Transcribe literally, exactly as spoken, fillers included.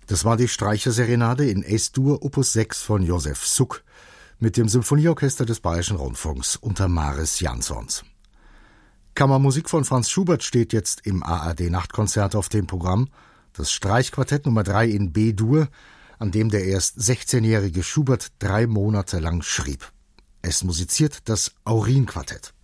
Das war die Streicherserenade in Es-Dur Opus sechs von Josef Suk mit dem Symphonieorchester des Bayerischen Rundfunks unter Maris Jansons. Kammermusik von Franz Schubert steht jetzt im A R D-Nachtkonzert auf dem Programm. Das Streichquartett Nummer drei in B-Dur, an dem der erst sechzehnjährige Schubert drei Monate lang schrieb. Es musiziert das Aurin-Quartett.